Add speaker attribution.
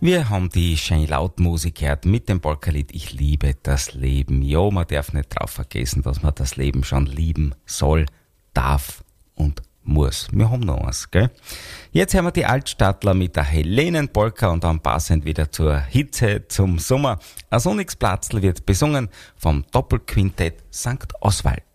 Speaker 1: Wir haben die schöne Lautmusik gehört mit dem Polka-Lied Ich liebe das Leben. Ja, man darf nicht drauf vergessen, dass man das Leben schon lieben soll, darf und muss. Wir haben noch eins, gell? Jetzt hören wir die Altstadtler mit der Helenenpolka und dann passend wieder zur Hitze zum Sommer. Ein sonniges Platzl wird besungen vom Doppelquintett St. Oswald.